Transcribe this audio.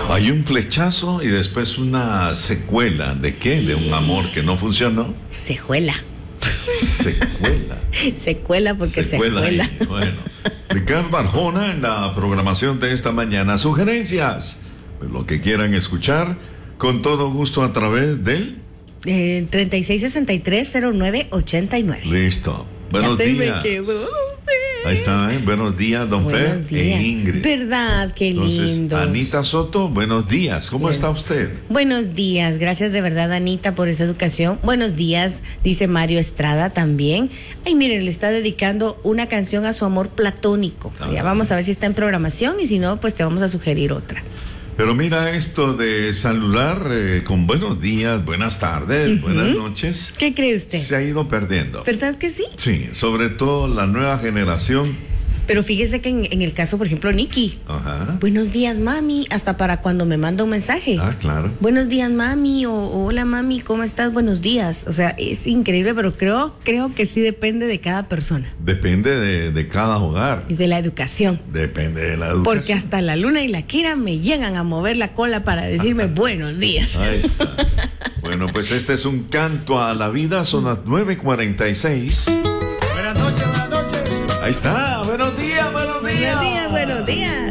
Hay un flechazo y después una secuela. ¿De qué? ¿De un amor que no funcionó? Secuela. Secuela. Secuela porque secuela. Bueno, Ricardo Arjona en la programación de esta mañana. Sugerencias, lo que quieran escuchar, con todo gusto a través del 36630989. Listo. Buenos días. Ahí está, ¿eh? Buenos días, don Fer e Ingrid. ¿Verdad? Qué lindo. Anita Soto, buenos días. ¿Cómo está usted? Buenos días. Gracias de verdad, Anita, por esa educación. Buenos días, dice Mario Estrada también. Ay, miren, le está dedicando una canción a su amor platónico. Ya vamos a ver si está en programación y si no, pues te vamos a sugerir otra. Pero mira esto de saludar con buenos días, buenas tardes, buenas noches. ¿Qué cree usted? Se ha ido perdiendo. ¿Verdad que sí? Sí, sobre todo la nueva generación. Pero fíjese que en el caso, por ejemplo, Nicky. Ajá. Buenos días, mami, hasta para cuando me manda un mensaje. Ah, claro. Buenos días, mami, o hola, mami, ¿cómo estás? Buenos días. O sea, es increíble, pero creo que sí depende de cada persona. Depende de cada hogar. Y de la educación. Depende de la educación. Porque hasta la Luna y la Kira me llegan a mover la cola para decirme buenos días. Ahí está. Bueno, pues este es un canto a la vida, son las 9:46. Buenas noches, buenas noches. Ahí está, buenos días, buenos días. Buenos días, buenos días.